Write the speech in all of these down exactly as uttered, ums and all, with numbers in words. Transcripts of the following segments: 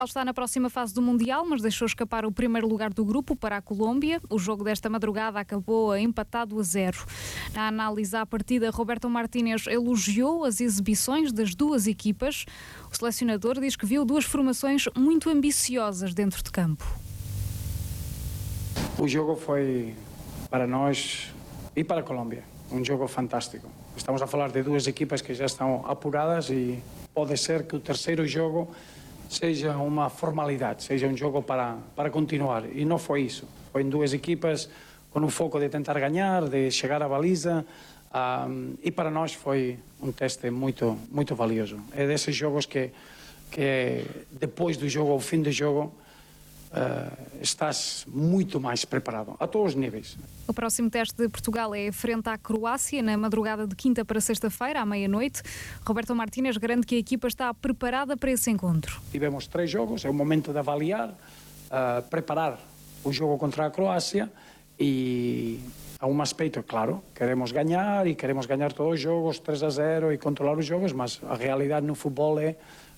Está na próxima fase do Mundial, mas deixou escapar o primeiro lugar do grupo para a Colômbia. O jogo desta madrugada acabou empatado a zero. Na análise à partida, Roberto Martínez elogiou as exibições das duas equipas. O selecionador diz que viu duas formações muito ambiciosas dentro de campo. O jogo foi, para nós e para a Colômbia, um jogo fantástico. Estamos a falar de duas equipas que já estão apuradas e pode ser que o terceiro jogo seja uma formalidade, seja um jogo para, para continuar. E não foi isso. Foi em duas equipas com o foco de tentar ganhar, de chegar à baliza. Um, e para nós foi um teste muito, muito valioso. É desses jogos que, que depois do jogo, ao fim do jogo, Uh, estás muito mais preparado, a todos os níveis. O próximo teste de Portugal é frente à Croácia, na madrugada de quinta para sexta-feira, à meia-noite. Roberto Martínez garante que a equipa está preparada para esse encontro. Tivemos três jogos, é o momento de avaliar, uh, preparar o jogo contra a Croácia e há um aspecto, claro, queremos ganhar e queremos ganhar todos os jogos, três a zero e controlar os jogos, mas a realidade no futebol é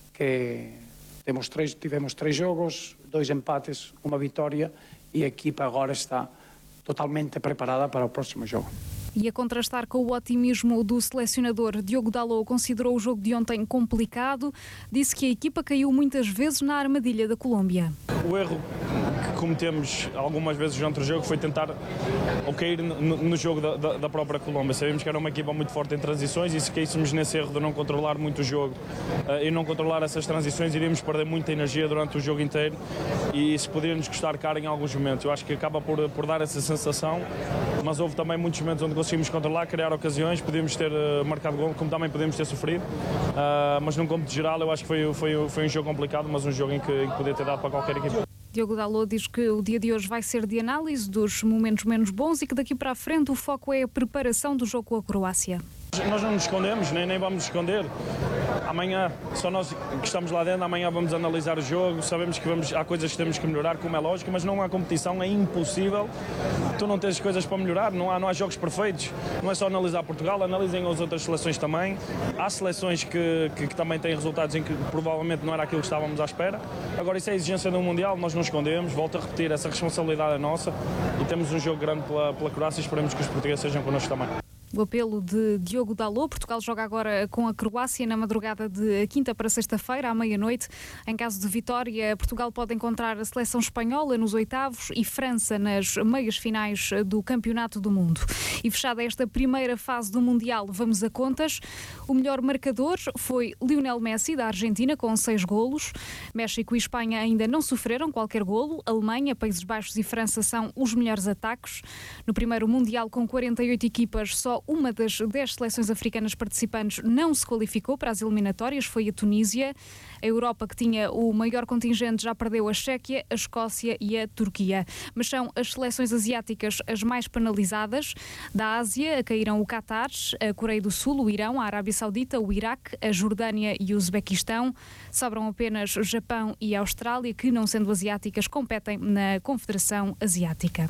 que Temos três, tivemos três jogos, dois empates, uma vitória e a equipa agora está totalmente preparada para o próximo jogo. E a contrastar com o otimismo do selecionador, Diogo Dalot considerou o jogo de ontem complicado, disse que a equipa caiu muitas vezes na armadilha da Colômbia. O erro que cometemos algumas vezes durante o jogo foi tentar ou cair no, no jogo da, da, da própria Colômbia. Sabíamos que era uma equipa muito forte em transições e se caíssemos nesse erro de não controlar muito o jogo uh, e não controlar essas transições, iríamos perder muita energia durante o jogo inteiro e isso poderia nos custar caro em alguns momentos. Eu acho que acaba por, por dar essa sensação, mas houve também muitos momentos onde conseguimos controlar, criar ocasiões, podíamos ter uh, marcado gol, como também podemos ter sofrido, uh, mas num cômputo geral eu acho que foi, foi, foi um jogo complicado, mas um jogo em que, em que podia ter dado para qualquer equipa. Diogo Dalot diz que o dia de hoje vai ser de análise dos momentos menos bons e que daqui para a frente o foco é a preparação do jogo com a Croácia. Nós não nos escondemos, nem, nem vamos esconder. Amanhã, só nós que estamos lá dentro, amanhã vamos analisar o jogo, sabemos que vamos, há coisas que temos que melhorar, como é lógico, mas não há competição, é impossível. Tu não tens coisas para melhorar, não há, não há jogos perfeitos. Não é só analisar Portugal, analisem as outras seleções também. Há seleções que, que, que também têm resultados em que provavelmente não era aquilo que estávamos à espera. Agora isso é a exigência do Mundial, nós não escondemos, volto a repetir, essa responsabilidade é nossa e temos um jogo grande pela, pela Croácia e esperamos que os portugueses sejam connosco também. O apelo de Diogo Dalot. Portugal joga agora com a Croácia na madrugada de quinta para sexta-feira, à meia-noite. Em caso de vitória, Portugal pode encontrar a seleção espanhola nos oitavos e França nas meias finais do Campeonato do Mundo. E fechada esta primeira fase do Mundial, vamos a contas. O melhor marcador foi Lionel Messi, da Argentina, com seis golos. México e Espanha ainda não sofreram qualquer golo. Alemanha, Países Baixos e França são os melhores ataques. No primeiro Mundial, com quarenta e oito equipas, só uma das dez seleções africanas participantes não se qualificou para as eliminatórias, foi a Tunísia. A Europa, que tinha o maior contingente, já perdeu a Chequia, a Escócia e a Turquia. Mas são as seleções asiáticas as mais penalizadas. Da Ásia, caíram o Qatar, a Coreia do Sul, o Irão, a Arábia Saudita, o Iraque, a Jordânia e o Uzbequistão. Sobram apenas o Japão e a Austrália, que, não sendo asiáticas, competem na Confederação Asiática.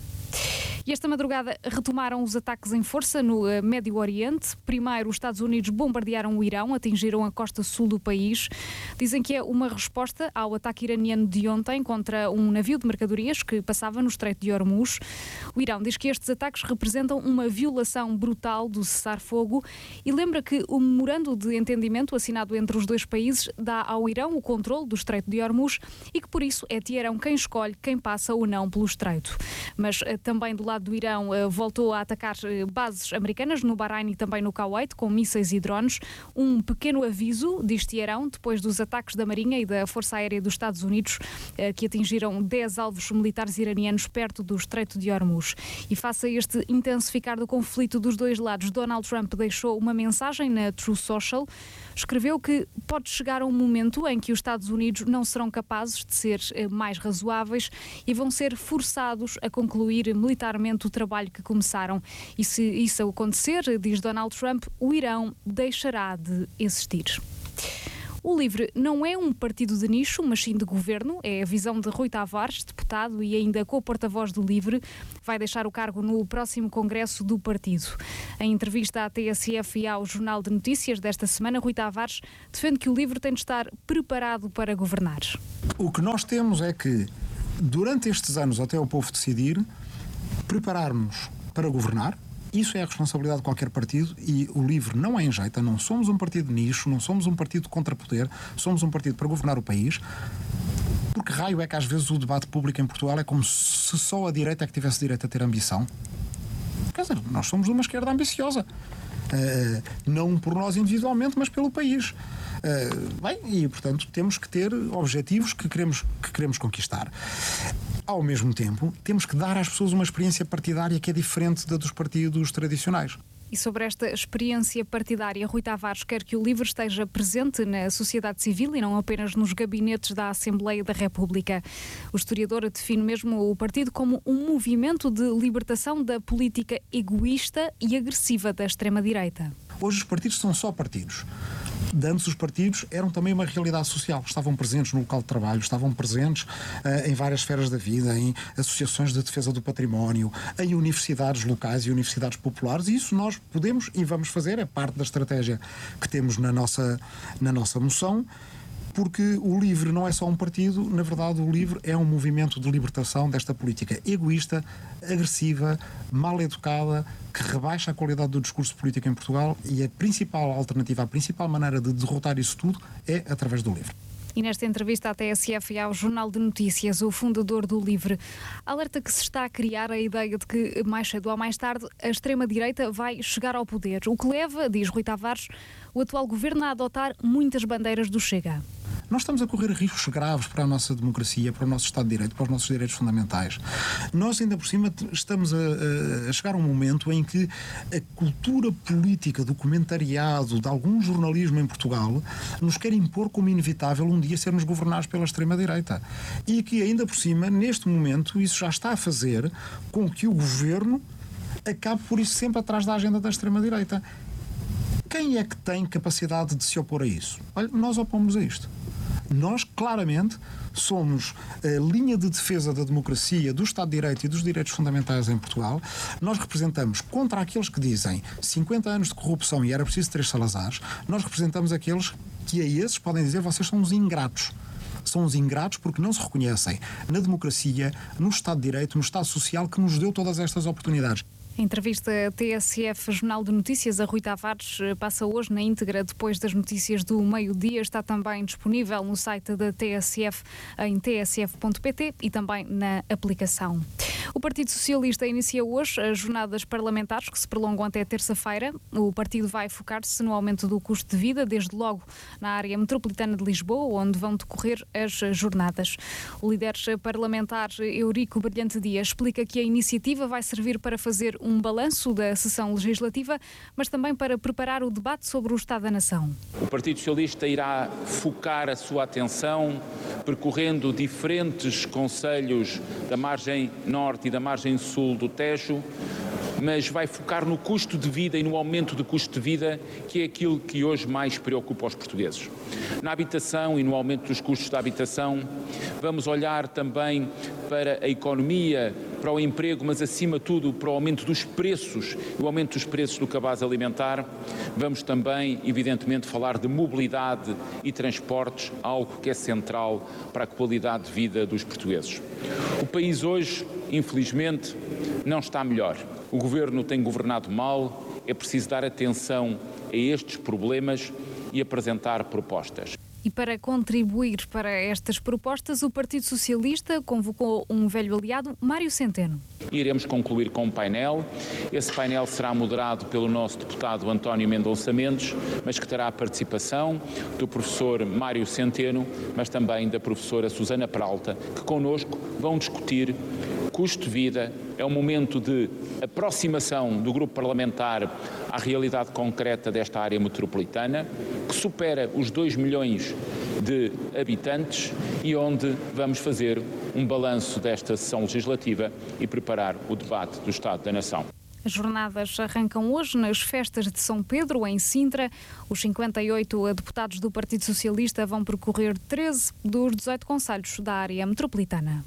E esta madrugada retomaram os ataques em força no uh, Médio Oriente. Primeiro, os Estados Unidos bombardearam o Irão, atingiram a costa sul do país. Dizem que é uma resposta ao ataque iraniano de ontem contra um navio de mercadorias que passava no Estreito de Hormuz. O Irão diz que estes ataques representam uma violação brutal do cessar-fogo e lembra que o memorando de entendimento assinado entre os dois países dá ao Irão o controle do Estreito de Hormuz e que por isso é Teherão quem escolhe quem passa ou não pelo Estreito. Mas uh, também do lado do Irão uh, voltou a atacar uh, bases americanas no Bahrein e também no Kuwait com mísseis e drones. Um pequeno aviso, diz Teherão, depois dos ataques da Marinha e da Força Aérea dos Estados Unidos uh, que atingiram dez alvos militares iranianos perto do Estreito de Hormuz. E face a este intensificar do conflito dos dois lados, Donald Trump deixou uma mensagem na True Social. Escreveu que pode chegar um momento em que os Estados Unidos não serão capazes de ser uh, mais razoáveis e vão ser forçados a concluir militarmente o trabalho que começaram. E se isso acontecer, diz Donald Trump, o Irão deixará de existir. O LIVRE não é um partido de nicho, mas sim de governo. É a visão de Rui Tavares, deputado e ainda co-porta-voz do LIVRE. Vai deixar o cargo no próximo congresso do partido. Em entrevista à T S F e ao Jornal de Notícias desta semana, Rui Tavares defende que o LIVRE tem de estar preparado para governar. O que nós temos é que, durante estes anos, até o povo decidir, prepararmos para governar. Isso é a responsabilidade de qualquer partido e o LIVRE não é enjeita, não somos um partido de nicho, não somos um partido contra poder, somos um partido para governar o país. Porque raio é que às vezes o debate público em Portugal é como se só a direita é que tivesse direito a ter ambição? Quer dizer, nós somos uma esquerda ambiciosa. Uh, não por nós individualmente, mas pelo país. Uh, bem, e portanto temos que ter objetivos que queremos, que queremos conquistar. Ao mesmo tempo, temos que dar às pessoas uma experiência partidária que é diferente da dos partidos tradicionais. E sobre esta experiência partidária, Rui Tavares quer que o LIVRE esteja presente na sociedade civil e não apenas nos gabinetes da Assembleia da República. O historiador define mesmo o partido como um movimento de libertação da política egoísta e agressiva da extrema-direita. Hoje os partidos são só partidos. De antes os partidos eram também uma realidade social, estavam presentes no local de trabalho, estavam presentes uh, em várias esferas da vida, em associações de defesa do património, em universidades locais e universidades populares, e isso nós podemos e vamos fazer, é parte da estratégia que temos na nossa, na nossa moção, porque o LIVRE não é só um partido, na verdade o LIVRE é um movimento de libertação desta política egoísta, agressiva, mal educada, que rebaixa a qualidade do discurso político em Portugal, e a principal alternativa, a principal maneira de derrotar isso tudo é através do LIVRE. E nesta entrevista à T S F e ao Jornal de Notícias, o fundador do LIVRE alerta que se está a criar a ideia de que, mais cedo ou mais tarde, a extrema-direita vai chegar ao poder, o que leva, diz Rui Tavares, o atual governo a adotar muitas bandeiras do Chega. Nós estamos a correr riscos graves para a nossa democracia, para o nosso Estado de Direito, para os nossos direitos fundamentais. Nós, ainda por cima, estamos a, a chegar a um momento em que a cultura política do comentariado, de algum jornalismo em Portugal, nos quer impor como inevitável um dia sermos governados pela extrema-direita. E que, ainda por cima, neste momento, isso já está a fazer com que o governo acabe por isso sempre atrás da agenda da extrema-direita. Quem é que tem capacidade de se opor a isso? Olha, nós opomos a isto. Nós, claramente, somos a linha de defesa da democracia, do Estado de Direito e dos direitos fundamentais em Portugal. Nós representamos contra aqueles que dizem cinquenta anos de corrupção e era preciso três Salazares. Nós representamos aqueles que a esses podem dizer vocês são uns ingratos. São os ingratos porque não se reconhecem na democracia, no Estado de Direito, no Estado Social que nos deu todas estas oportunidades. A entrevista T S F Jornal de Notícias a Rui Tavares passa hoje na íntegra depois das notícias do meio-dia. Está também disponível no site da T S F em t s f ponto p t e também na aplicação. O Partido Socialista inicia hoje as jornadas parlamentares que se prolongam até terça-feira. O partido vai focar-se no aumento do custo de vida, desde logo na área metropolitana de Lisboa, onde vão decorrer as jornadas. O líder parlamentar Eurico Brilhante Dias explica que a iniciativa vai servir para fazer um balanço da sessão legislativa, mas também para preparar o debate sobre o Estado da Nação. O Partido Socialista irá focar a sua atenção percorrendo diferentes concelhos da margem norte e da margem sul do Tejo, mas vai focar no custo de vida e no aumento do custo de vida, que é aquilo que hoje mais preocupa os portugueses. Na habitação e no aumento dos custos da habitação, vamos olhar também para a economia, para o emprego, mas acima de tudo para o aumento dos preços, o aumento dos preços do cabaz alimentar. Vamos também, evidentemente, falar de mobilidade e transportes, algo que é central para a qualidade de vida dos portugueses. O país hoje, infelizmente, não está melhor. O governo tem governado mal, é preciso dar atenção a estes problemas e apresentar propostas. E para contribuir para estas propostas, o Partido Socialista convocou um velho aliado, Mário Centeno. Iremos concluir com um painel. Esse painel será moderado pelo nosso deputado António Mendonça Mendes, mas que terá a participação do professor Mário Centeno, mas também da professora Susana Peralta, que connosco vão discutir custo de vida. É um momento de aproximação do grupo parlamentar à realidade concreta desta área metropolitana, que supera os dois milhões de habitantes e onde vamos fazer um balanço desta sessão legislativa e preparar o debate do Estado da Nação. As jornadas arrancam hoje nas festas de São Pedro, em Sintra. Os cinquenta e oito deputados do Partido Socialista vão percorrer treze dos dezoito concelhos da área metropolitana.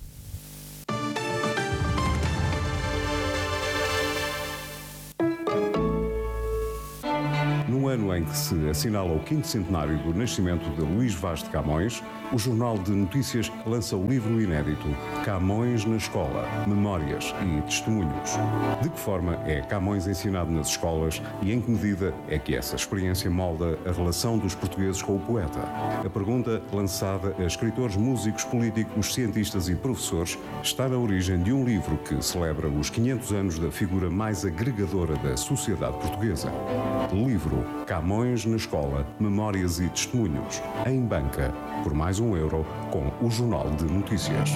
No ano em que se assinala o quinto centenário do nascimento de Luís Vaz de Camões, o Jornal de Notícias lança o livro inédito Camões na Escola, Memórias e Testemunhos. De que forma é Camões ensinado nas escolas e em que medida é que essa experiência molda a relação dos portugueses com o poeta? A pergunta, lançada a escritores, músicos, políticos, cientistas e professores, está na origem de um livro que celebra os quinhentos anos da figura mais agregadora da sociedade portuguesa. Livro Camões na Escola, Memórias e Testemunhos, em banca, por mais um euro, com o Jornal de Notícias.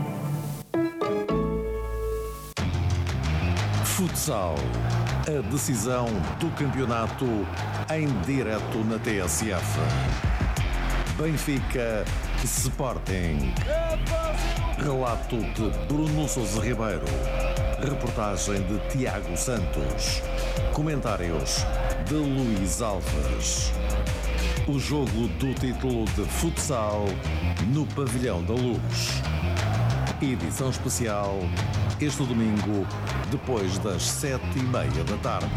Futsal. A decisão do campeonato em direto na T S F. Benfica Sporting. Relato de Bruno Sousa Ribeiro. Reportagem de Tiago Santos. Comentários de Luís Alves. O jogo do título de futsal no Pavilhão da Luz. Edição especial este domingo, depois das sete e meia da tarde.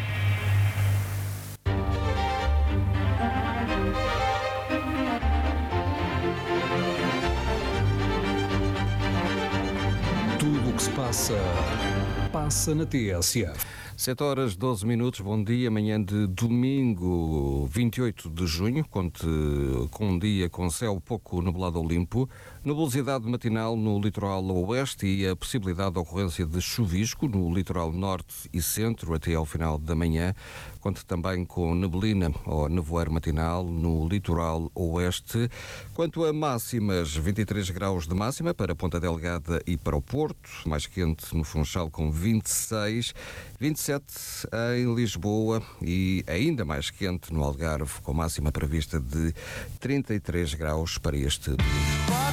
Tudo o que se passa, passa na T S F. sete horas, doze minutos, bom dia, manhã de domingo, vinte e oito de junho, conte com um dia com céu pouco nublado ou limpo, nubosidade matinal no litoral oeste e a possibilidade de ocorrência de chuvisco no litoral norte e centro até ao final da manhã, conte também com neblina ou nevoeiro matinal no litoral oeste. Quanto a máximas, vinte e três graus de máxima para Ponta Delgada e para o Porto, mais quente no Funchal com vinte e seis, vinte e sete em Lisboa e ainda mais quente no Algarve, com máxima prevista de trinta e três graus para este domingo.